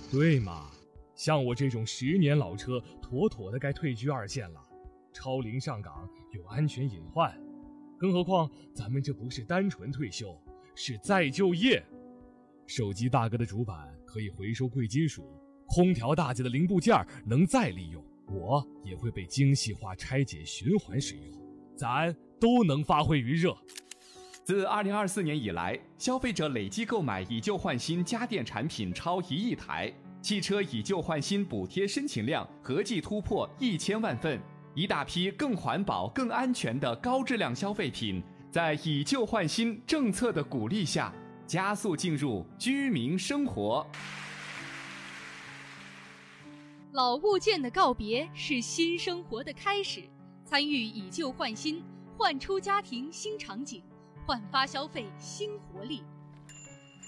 对嘛，像我这种10年老车，妥妥的该退居2线了。超龄上岗有安全隐患，更何况咱们这不是单纯退休，是再就业。手机大哥的主板可以回收贵金属，空调大姐的零部件能再利用，我也会被精细化拆解循环使用，咱都能发挥余热。 自2024年以来，消费者累计购买以旧换新家电产品超1亿台，汽车以旧换新补贴申请量合计突破1000万份，一大批更环保、更安全的高质量消费品，在以旧换新政策的鼓励下，加速进入居民生活。 老物件的告别是新生活的开始，参与以旧换新，焕出家庭新场景，焕发消费新活力。